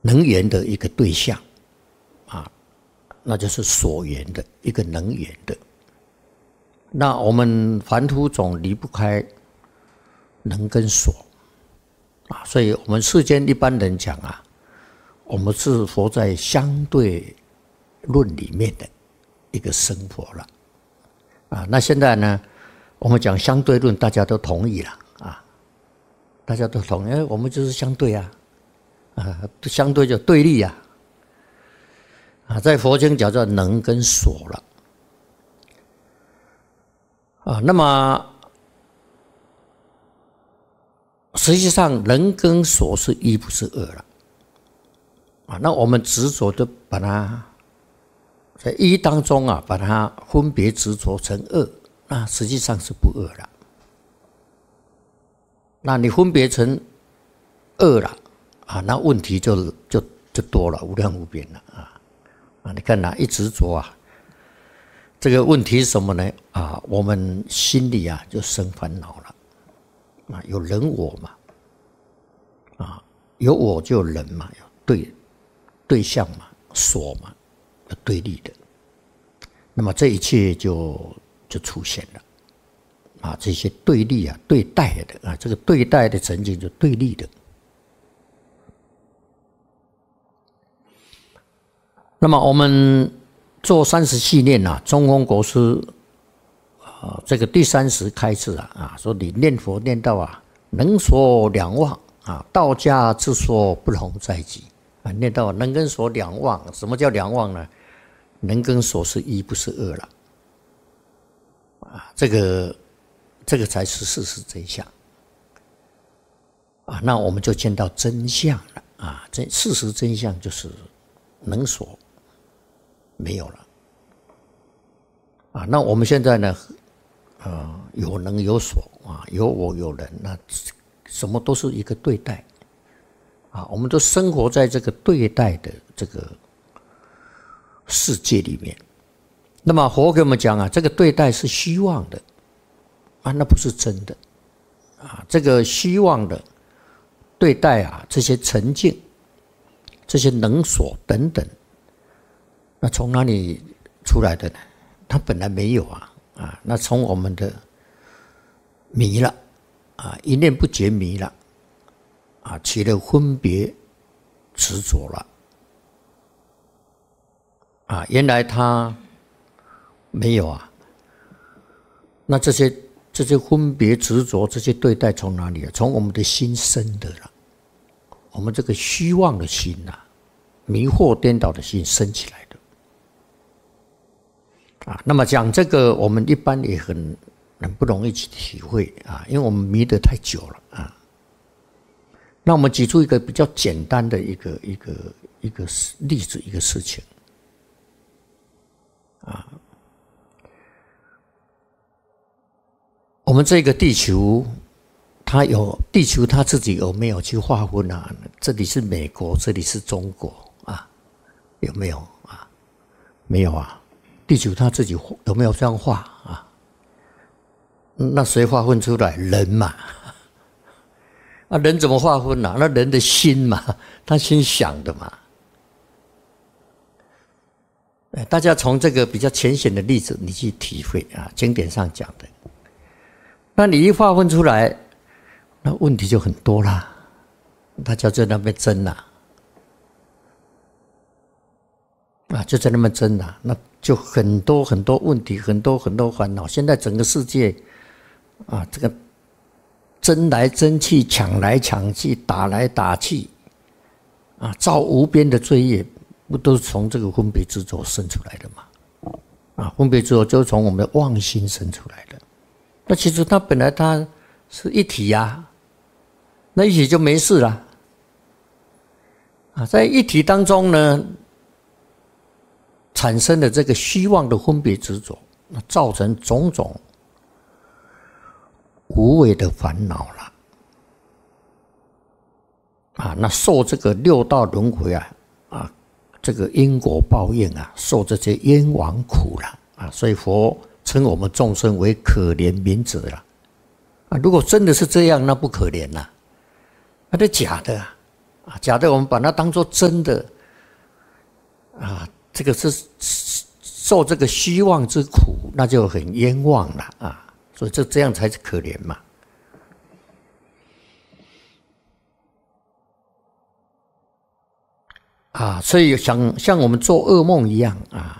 能源的一个对象啊，那就是所缘的一个能源的。那我们凡夫总离不开能跟所啊，所以我们世间一般人讲啊，我们是活在相对论里面的一个生活了啊。那现在呢，我们讲相对论，大家都同意了啊，大家都同意，我们就是相对啊，相对就对立啊，在佛经叫做能跟所了啊。那么实际上能跟所是一，不是二了啊。那我们执着的把它在一当中啊，把它分别执着成二，那实际上是不二了。那你分别成二了啊，那问题就多了，无量无边了啊！你看一执着啊，这个问题是什么呢？啊，我们心里啊就生烦恼了啊，有人我嘛，啊，有我就有人嘛，有对象嘛，所嘛，有对立的，那么这一切就出现了啊，这些对立啊、对待的啊，这个对待的曾经就对立的。那么我们做30系念啊，中峰国师这个第30开始啊，说你念佛念到啊，能所两忘啊，道家之说不同在即啊，念到能跟所两忘，什么叫两忘呢？能跟所是一，不是二了啊，这个才是事实真相啊，那我们就见到真相了啊，这事实真相就是能所没有了啊。那我们现在呢，有能有所啊，有我有人，那什么都是一个对待啊，我们都生活在这个对待的这个世界里面。那么佛给我们讲啊，这个对待是虚妄的啊，那不是真的啊。这个虚妄的对待啊，这些沉静、这些能所等等，那从哪里出来的呢？它本来没有啊，那从我们的迷了啊，一念不觉迷了啊，起了分别执着了啊，原来它没有啊，那这些分别执着，这些对待从哪里啊？从我们的心生的了，我们这个虚妄的心啊，迷惑颠倒的心生起来的。那么讲这个，我们一般也很不容易去体会啊，因为我们迷得太久了啊。那我们举出一个比较简单的一个例子，一个事情啊。我们这个地球，地球它自己有没有去划分啊？这里是美国，这里是中国啊，有没有啊？没有啊。地球它自己有没有这样画啊？那谁划分出来？人嘛，啊，人怎么划分啊？那人的心嘛，他心想的嘛。大家从这个比较浅显的例子，你去体会啊，经典上讲的。那你一划分出来，那问题就很多啦，大家在那边争啦。就在那么争啊，那就很多很多问题，很多很多烦恼。现在整个世界啊，这个争来争去，抢来抢去，打来打去，啊，造无边的罪业，不都是从这个分别执着生出来的吗？啊，分别执着就是从我们的妄心生出来的。那其实它本来它是一体啊，那一体就没事了。在一体当中呢，产生的这个虚妄的分别执着，那造成种种无谓的烦恼了啊！那受这个六道轮回啊，这个因果报应啊，受这些冤枉苦了啊！所以佛称我们众生为可怜悯者了啊！如果真的是这样，那不可怜了，那是假的啊，假的我们把它当作真的啊，这个是受这个虚妄之苦，那就很冤枉了啊，所以这样才是可怜嘛。啊，所以像我们做噩梦一样啊。